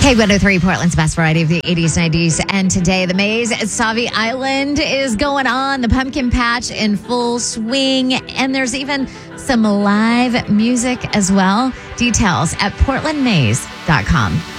K103, Portland's best variety of the 80s, 90s, and today the maze at Sauvie Island is going on. The pumpkin patch in full swing, and there's even some live music as well. Details at portlandmaze.com.